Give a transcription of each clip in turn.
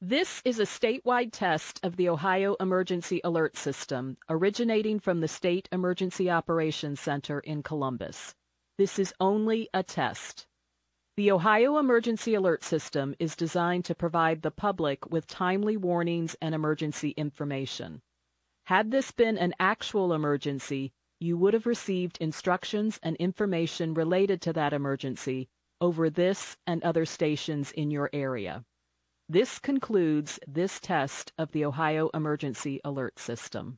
This is a statewide test of the Ohio Emergency Alert System, originating from the State Emergency Operations Center in Columbus. This is only a test. The Ohio Emergency Alert System is designed to provide the public with timely warnings and emergency information. Had this been an actual emergency, you would have received instructions and information related to that emergency over this and other stations in your area. This concludes this test of the Ohio Emergency Alert System.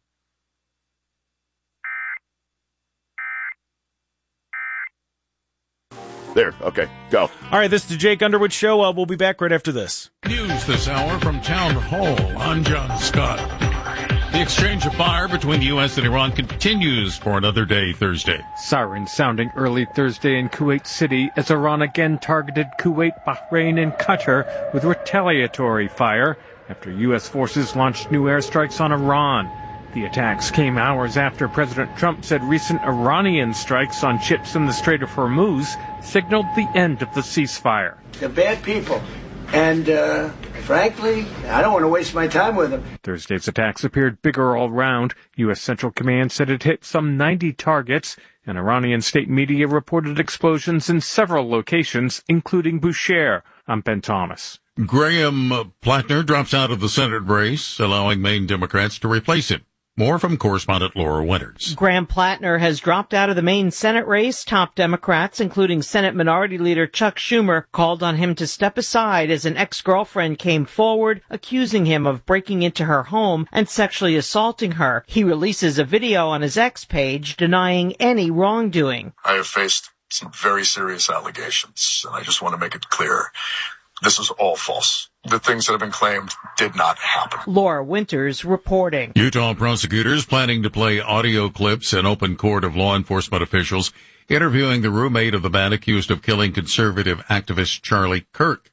There, okay, go. All right, this is the Jake Underwood Show. We'll be back right after this. News this hour from Town Hall. I'm John Scott. The exchange of fire between the U.S. and Iran continues for another day Thursday. Sirens sounding early Thursday in Kuwait City as Iran again targeted Kuwait, Bahrain, and Qatar with retaliatory fire after U.S. forces launched new airstrikes on Iran. The attacks came hours after President Trump said recent Iranian strikes on ships in the Strait of Hormuz signaled the end of the ceasefire. They're bad people. And, frankly, I don't want to waste my time with them. Thursday's attacks appeared bigger all round. U.S. Central Command said it hit some 90 targets, and Iranian state media reported explosions in several locations, including Bushehr. I'm Ben Thomas. Graham Plattner drops out of the Senate race, allowing Maine Democrats to replace him. More from correspondent Laura Winters. Graham Plattner has dropped out of the Maine Senate race. Top Democrats, including Senate Minority Leader Chuck Schumer, called on him to step aside as an ex-girlfriend came forward, accusing him of breaking into her home and sexually assaulting her. He releases a video on his X page denying any wrongdoing. I have faced some very serious allegations, and I just want to make it clear. This is all false. The things that have been claimed did not happen. Laura Winters reporting. Utah prosecutors planning to play audio clips in open court of law enforcement officials interviewing the roommate of the man accused of killing conservative activist Charlie Kirk.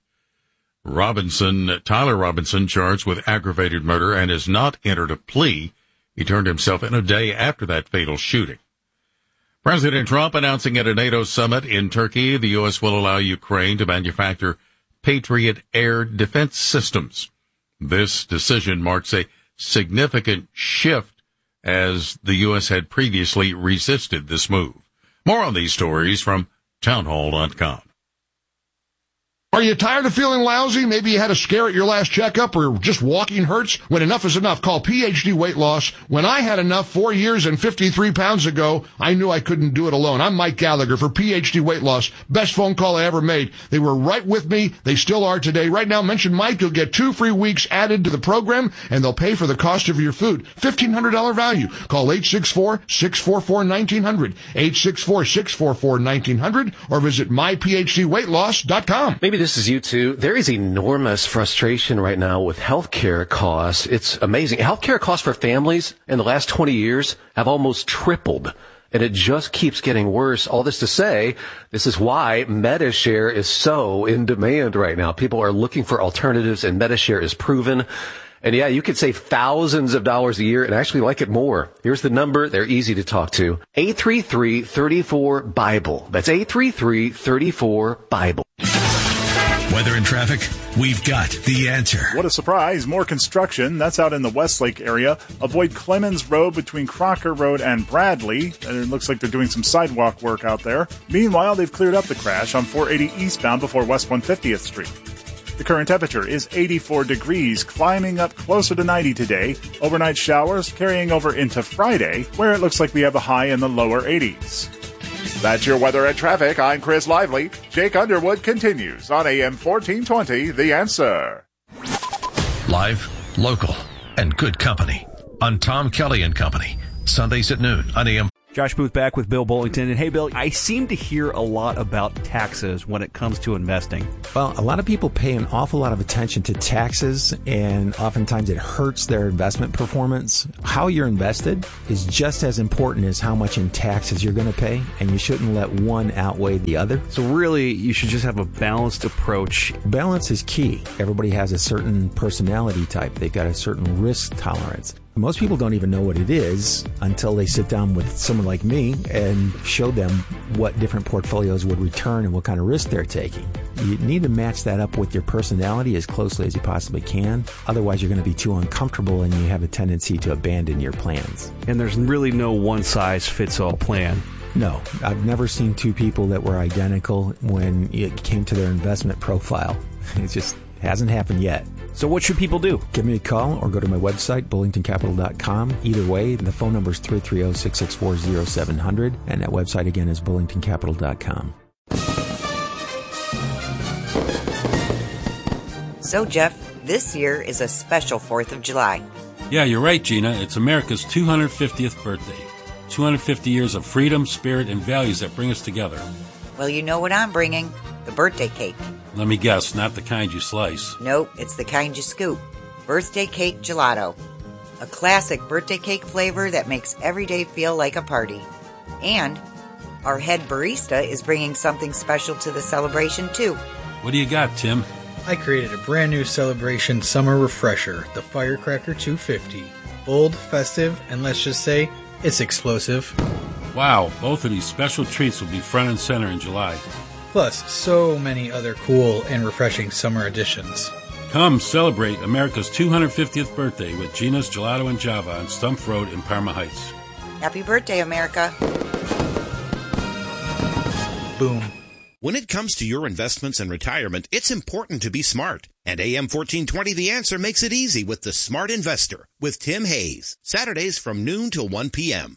Tyler Robinson, charged with aggravated murder and has not entered a plea. He turned himself in a day after that fatal shooting. President Trump announcing at a NATO summit in Turkey the U.S. will allow Ukraine to manufacture Patriot air defense systems. This decision marks a significant shift as the U.S. had previously resisted this move. More on these stories from townhall.com. Are you tired of feeling lousy? Maybe you had a scare at your last checkup or just walking hurts? When enough is enough, call PhD Weight Loss. When I had enough 4 years and 53 pounds ago, I knew I couldn't do it alone. I'm Mike Gallagher for PhD Weight Loss. Best phone call I ever made. They were right with me. They still are today. Right now, mention Mike. You'll get 2 free weeks added to the program, and they'll pay for the cost of your food. $1,500 value. Call 864-644-1900, 864-644-1900, or visit myphdweightloss.com. Maybe this is you too. There is enormous frustration right now with healthcare costs. It's amazing. Healthcare costs for families in the last 20 years have almost tripled, and it just keeps getting worse. All this to say, this is why Medi-Share is so in demand right now. People are looking for alternatives, and Medi-Share is proven. And yeah, you could save thousands of dollars a year and actually like it more. Here's the number. They're easy to talk to. 833-34-BIBLE. That's 833-34-BIBLE. Weather and traffic, we've got the answer. What a surprise. More construction. That's out in the Westlake area. Avoid Clemens Road between Crocker Road and Bradley. It looks like they're doing some sidewalk work out there. Meanwhile, they've cleared up the crash on 480 eastbound before West 150th Street. The current temperature is 84 degrees, climbing up closer to 90 today. Overnight showers carrying over into Friday, where it looks like we have a high in the lower 80s. That's your weather and traffic. I'm Chris Lively. Jake Underwood continues on AM 1420, The Answer. Live, local, and good company on Tom Kelly and Company. Sundays at noon on AM. Josh Booth back with Bill Bullington. And hey, Bill, I seem to hear a lot about taxes when it comes to investing. Well, a lot of people pay an awful lot of attention to taxes, and oftentimes it hurts their investment performance. How you're invested is just as important as how much in taxes you're going to pay, and you shouldn't let one outweigh the other. So really, you should just have a balanced approach. Balance is key. Everybody has a certain personality type. They've got a certain risk tolerance. Most people don't even know what it is until they sit down with someone like me and show them what different portfolios would return and what kind of risk they're taking. You need to match that up with your personality as closely as you possibly can. Otherwise, you're going to be too uncomfortable and you have a tendency to abandon your plans. And there's really no one-size-fits-all plan. No, I've never seen two people that were identical when it came to their investment profile. It just hasn't happened yet. So what should people do? Give me a call or go to my website, bullingtoncapital.com. Either way, the phone number is 330-664-0700, and that website again is bullingtoncapital.com. So, Jeff, this year is a special 4th of July. Yeah, you're right, Gina. It's America's 250th birthday. 250 years of freedom, spirit, and values that bring us together. Well, you know what I'm bringing. The birthday cake. Let me guess, not the kind you slice. Nope, it's the kind you scoop. Birthday cake gelato. A classic birthday cake flavor that makes every day feel like a party. And our head barista is bringing something special to the celebration, too. What do you got, Tim? I created a brand new celebration summer refresher, the Firecracker 250. Bold, festive, and let's just say, it's explosive. Wow, both of these special treats will be front and center in July. Plus, so many other cool and refreshing summer additions. Come celebrate America's 250th birthday with Gina's Gelato and Java on Stumpf Road in Parma Heights. Happy birthday, America. Boom. When it comes to your investments and retirement, it's important to be smart. And AM 1420 The Answer makes it easy with The Smart Investor with Tim Hayes. Saturdays from noon till 1 p.m.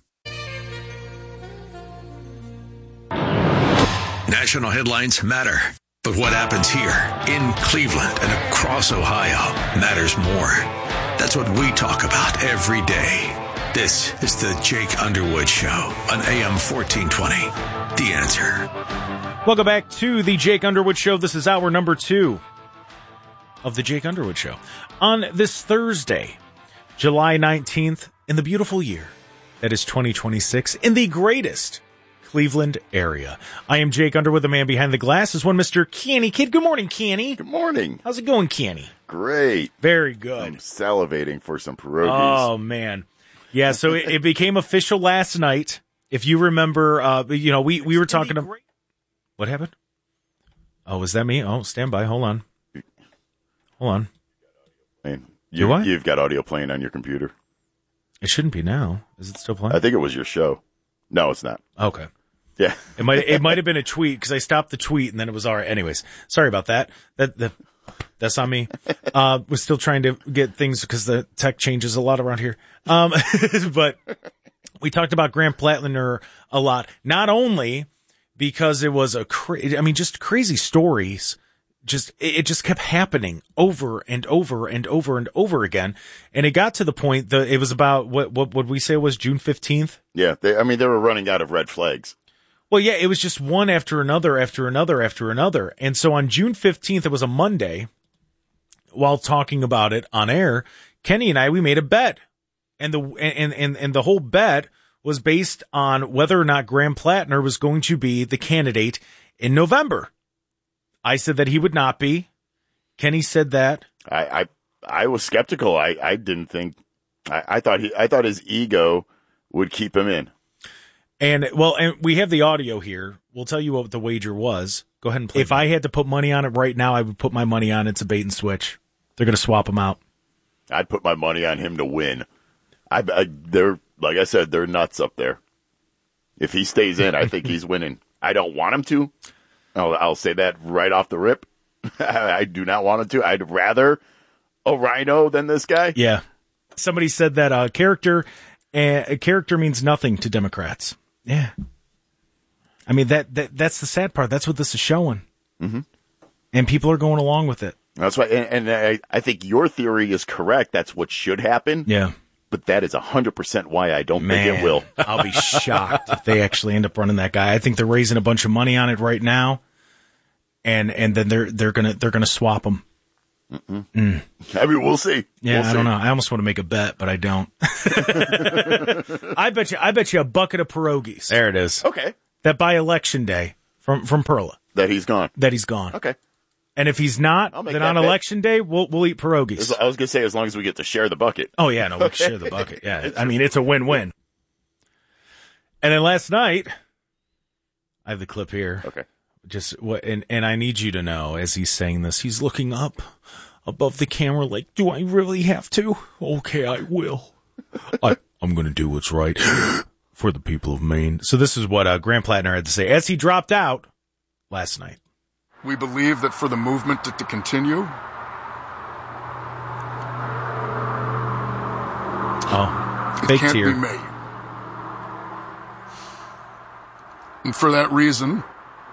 National headlines matter, but what happens here in Cleveland and across Ohio matters more. That's what we talk about every day. This is the Jake Underwood Show on AM 1420. The Answer. Welcome back to the Jake Underwood Show. This is hour number 2 of the Jake Underwood Show. On this Thursday, July 19th, in the beautiful year that is 2026, in the greatest Cleveland area. I am Jake Underwood. The man behind the glass is one Mr. Kenny Kidd. Good morning, Kenny. Good morning. How's it going, Kenny? Great. Very good. I'm salivating for some pierogies. Oh, man. Yeah, so it became official last night. If you remember, we were talking about... What happened? Oh, was that me? Oh, stand by. Hold on. You've got audio playing on your computer. It shouldn't be now. Is it still playing? I think it was your show. No, it's not. Okay. Yeah. It might have been a tweet because I stopped the tweet and then it was all right. Anyways, sorry about that. That's on me. We're still trying to get things because the tech changes a lot around here. But we talked about Graham Plattner a lot, not only because it was just crazy stories. It just kept happening over and over and over and over again. And it got to the point that it was about what would we say was June 15th? Yeah. They were running out of red flags. Well, yeah, it was just one after another, after another, after another. And so on June 15th, it was a Monday, while talking about it on air, Kenny and we made a bet. And the whole bet was based on whether or not Graham Plattner was going to be the candidate in November. I said that he would not be. Kenny said that. I was skeptical. I didn't think. I thought his ego would keep him in. And we have the audio here. We'll tell you what the wager was. Go ahead and play. If I had to put money on it right now, I would put my money on it's a bait and switch. They're going to swap him out. I'd put my money on him to win. They're, like I said, they're nuts up there. If he stays in, I think he's winning. I don't want him to. I'll say that right off the rip. I do not want him to. I'd rather a rhino than this guy. Yeah. Somebody said that character means nothing to Democrats. Yeah. I mean, that's the sad part. That's what this is showing. Mm-hmm. And people are going along with it. That's why, and I think your theory is correct. That's what should happen. Yeah. But that is 100% why I don't think it will. I'll be shocked if they actually end up running that guy. I think they're raising a bunch of money on it right now, and then they're gonna swap him. I mean, we'll see. Yeah, I don't know. I almost want to make a bet, but I don't. I bet you a bucket of pierogies. There it is. Okay. That by election day from Perla. That he's gone. Okay. And if he's not, then on election day, we'll eat pierogies. I was going to say, as long as we get to share the bucket. Oh, yeah, no, we can share the bucket. Yeah, I mean, it's a win-win. And then last night, I have the clip here. Okay. And I need you to know, as he's saying this, he's looking up above the camera like, do I really have to? Okay, I will. I'm going to do what's right for the people of Maine. So this is what Grant Plattner had to say as he dropped out last night. We believe that for the movement to continue, fake it can't tear. be made. And for that reason,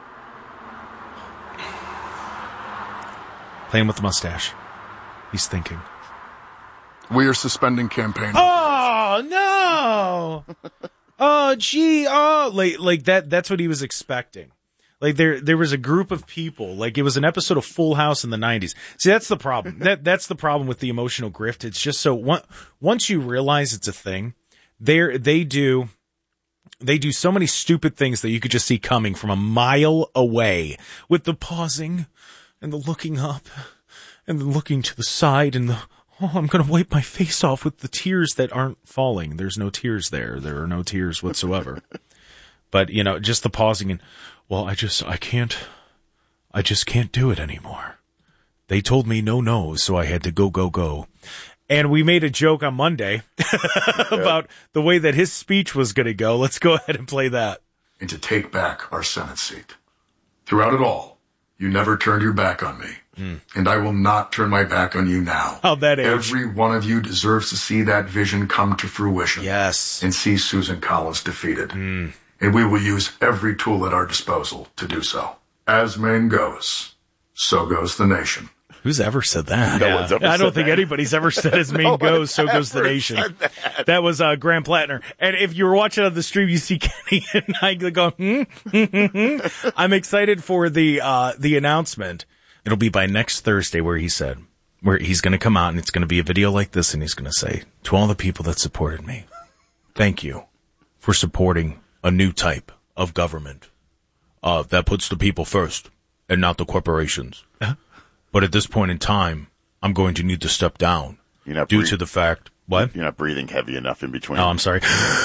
playing with the mustache, he's thinking. We are suspending campaign. Oh no! Oh gee! Oh, like that. That's what he was expecting. Like there was a group of people, like it was an episode of Full House in the 90s. See, that's the problem. That's the problem with the emotional grift. It's just so once you realize it's a thing, they do so many stupid things that you could just see coming from a mile away, with the pausing and the looking up and the looking to the side and the, I'm going to wipe my face off with the tears that aren't falling. There's no tears there. There are no tears whatsoever. But, just the pausing and, well, I just can't do it anymore. They told me no, so I had to go. And we made a joke on Monday about the way that his speech was going to go. Let's go ahead and play that. And to take back our Senate seat. Throughout it all, you never turned your back on me. And I will not turn my back on you now. How'd that age? Every one of you deserves to see that vision come to fruition. Yes. And see Susan Collins defeated. And we will use every tool at our disposal to do so. As Maine goes, so goes the nation. Who's ever said that? No one's ever I don't said think that. anybody's ever said as Maine goes, so goes the nation. That was Grant Plattner. And if you were watching on the stream, you see Kenny and I go, I'm excited for the announcement. It'll be by next Thursday where he's going to come out and it's going to be a video like this and he's going to say, to all the people that supported me, thank you for supporting a new type of government that puts the people first and not the corporations. But at this point in time, I'm going to need to step down due to the fact, what? You're not breathing heavy enough in between. Oh, I'm sorry.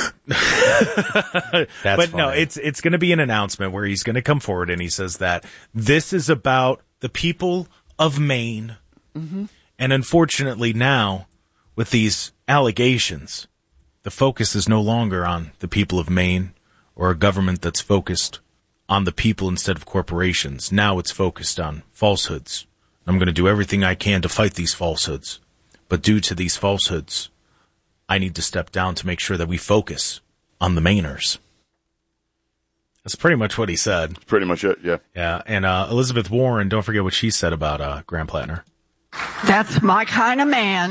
But funny. No, it's going to be an announcement where he's going to come forward and he says that this is about the people of Maine. Mm-hmm. And unfortunately now, with these allegations, the focus is no longer on the people of Maine or a government that's focused on the people instead of corporations. Now it's focused on falsehoods. I'm going to do everything I can to fight these falsehoods. But due to these falsehoods, I need to step down to make sure that we focus on the Mainers. That's pretty much what he said. Pretty much it, yeah. Yeah, and Elizabeth Warren, don't forget what she said about Grant Plattner. That's my kind of man.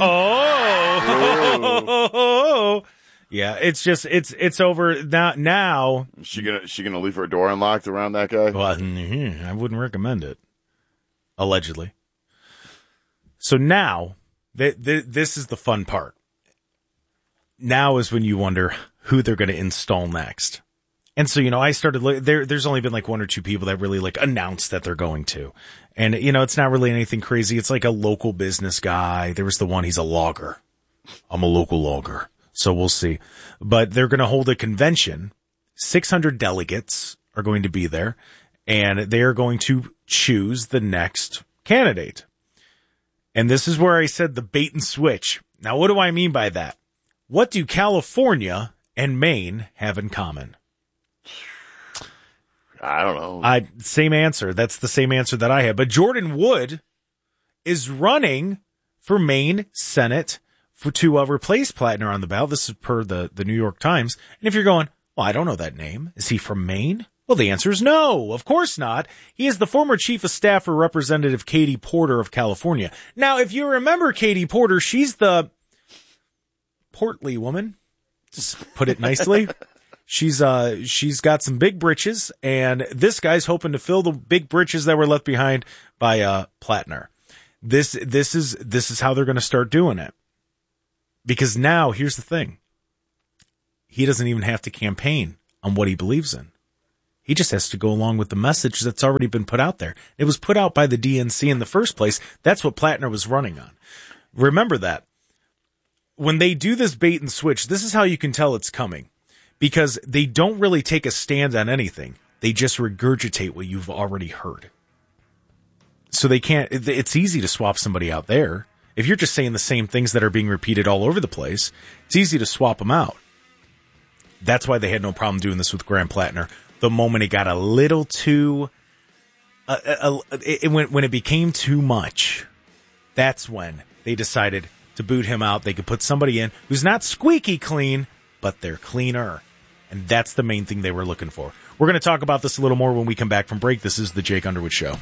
Oh! Yeah, it's just, it's over now. Is she gonna leave her door unlocked around that guy? Well, I wouldn't recommend it. Allegedly. So now, this is the fun part. Now is when you wonder who they're going to install next. And so, I started, there's only been like one or two people that really announced that they're going to. And, it's not really anything crazy. It's like a local business guy. There was the one, he's a logger. I'm a local logger. So we'll see. But they're going to hold a convention. 600 delegates are going to be there. And they are going to choose the next candidate. And this is where I said the bait and switch. Now, what do I mean by that? What do California and Maine have in common? I don't know. Same answer. That's the same answer that I had. But Jordan Wood is running for Maine Senate to replace Plattner on the ballot. This is per the New York Times. And if you're going, well, I don't know that name. Is he from Maine? Well, the answer is no, of course not. He is the former chief of staff for Representative Katie Porter of California. Now, if you remember Katie Porter, she's the portly woman. Just put it nicely. She's got some big britches, and this guy's hoping to fill the big britches that were left behind by Plattner. This is how they're going to start doing it. Because now, here's the thing. He doesn't even have to campaign on what he believes in. He just has to go along with the message that's already been put out there. It was put out by the DNC in the first place. That's what Plattner was running on. Remember that. When they do this bait and switch, this is how you can tell it's coming. Because they don't really take a stand on anything. They just regurgitate what you've already heard. So they can't, it's easy to swap somebody out there. If you're just saying the same things that are being repeated all over the place, it's easy to swap them out. That's why they had no problem doing this with Graham Plattner. The moment it got a little too, when it became too much, that's when they decided to boot him out. They could put somebody in who's not squeaky clean, but they're cleaner. And that's the main thing they were looking for. We're going to talk about this a little more when we come back from break. This is the Jake Underwood Show.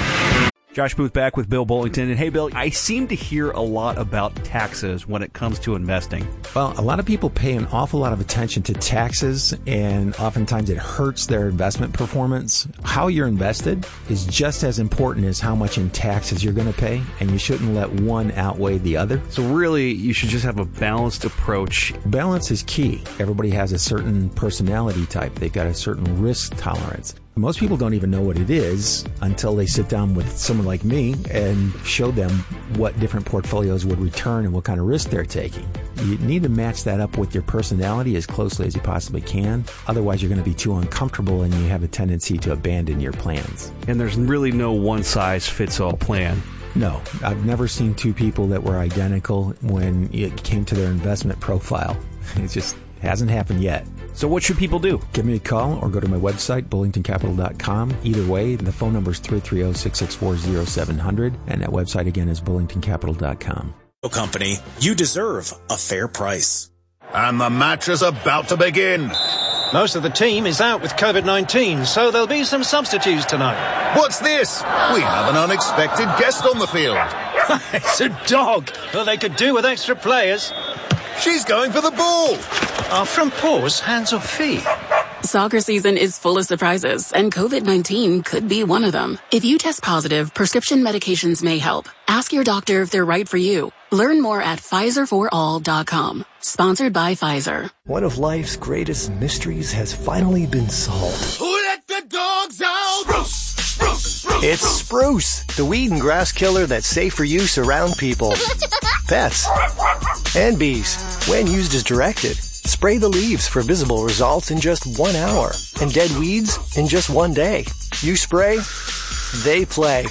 Josh Booth back with Bill Bullington. And hey, Bill, I seem to hear a lot about taxes when it comes to investing. Well, a lot of people pay an awful lot of attention to taxes, and oftentimes it hurts their investment performance. How you're invested is just as important as how much in taxes you're going to pay, and you shouldn't let one outweigh the other. So really, you should just have a balanced approach. Balance is key. Everybody has a certain personality type. They've got a certain risk tolerance. Most people don't even know what it is until they sit down with someone like me and show them what different portfolios would return and what kind of risk they're taking. You need to match that up with your personality as closely as you possibly can. Otherwise, you're going to be too uncomfortable and you have a tendency to abandon your plans. And there's really no one-size-fits-all plan. No, I've never seen two people that were identical when it came to their investment profile. It just hasn't happened yet. So what should people do? Give me a call or go to my website, bullingtoncapital.com. Either way, the phone number is 330-664-0700, and that website again is bullingtoncapital.com. Company, you deserve a fair price. And the match is about to begin. Most of the team is out with COVID-19, so there'll be some substitutes tonight. What's this? We have an unexpected guest on the field. It's a dog. Well, they could do with extra players. She's going for the ball. From paws, hands or feet. Soccer season is full of surprises, and COVID-19 could be one of them. If you test positive, prescription medications may help. Ask your doctor if they're right for you. Learn more at PfizerForAll.com. Sponsored by Pfizer. One of life's greatest mysteries has finally been solved. Who let the dogs out? Spruce! Spruce! Spruce! It's Spruce, the weed and grass killer that's safe for use around people, pets, and bees. When used as directed, spray the leaves for visible results in just 1 hour, and dead weeds in just 1 day. You spray, they play.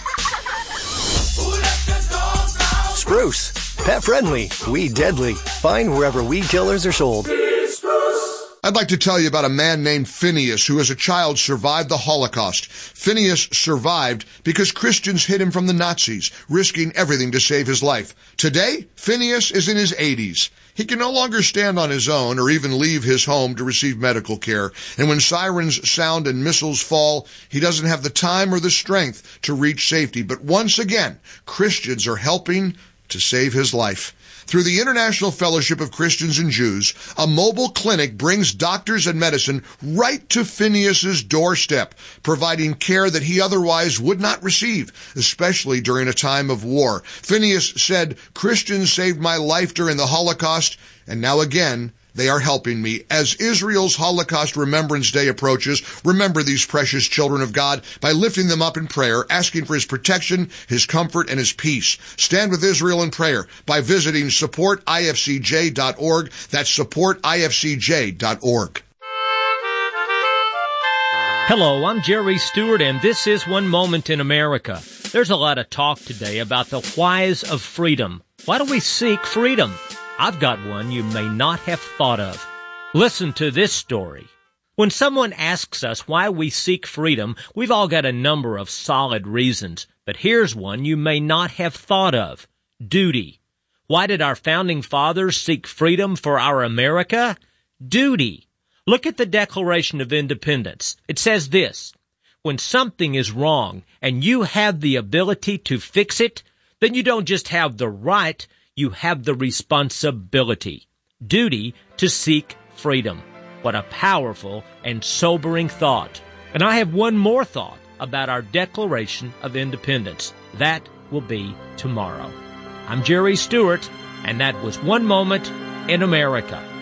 Spruce, pet friendly, weed deadly. Find wherever weed killers are sold. I'd like to tell you about a man named Phineas who as a child survived the Holocaust. Phineas survived because Christians hid him from the Nazis, risking everything to save his life. Today, Phineas is in his 80s. He can no longer stand on his own or even leave his home to receive medical care. And when sirens sound and missiles fall, he doesn't have the time or the strength to reach safety. But once again, Christians are helping to save his life. Through the International Fellowship of Christians and Jews, a mobile clinic brings doctors and medicine right to Phineas's doorstep, providing care that he otherwise would not receive, especially during a time of war. Phineas said, "Christians saved my life during the Holocaust, and now again, they are helping me." As Israel's Holocaust Remembrance Day approaches, remember these precious children of God by lifting them up in prayer, asking for his protection, his comfort, and his peace. Stand with Israel in prayer by visiting supportifcj.org. That's supportifcj.org. Hello, I'm Jerry Stewart, and this is One Moment in America. There's a lot of talk today about the whys of freedom. Why do we seek freedom? I've got one you may not have thought of. Listen to this story. When someone asks us why we seek freedom, we've all got a number of solid reasons. But here's one you may not have thought of. Duty. Why did our founding fathers seek freedom for our America? Duty. Look at the Declaration of Independence. It says this: when something is wrong and you have the ability to fix it, then you don't just have the right, you have the responsibility, duty to seek freedom. What a powerful and sobering thought. And I have one more thought about our Declaration of Independence. That will be tomorrow. I'm Jerry Stewart, and that was One Moment in America.